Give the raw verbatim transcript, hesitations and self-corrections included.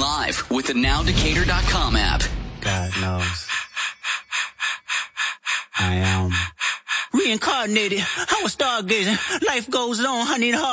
live with the now decatur dot com app. God knows. I am. Reincarnated. I was stargazing. Life goes on. I need a heart.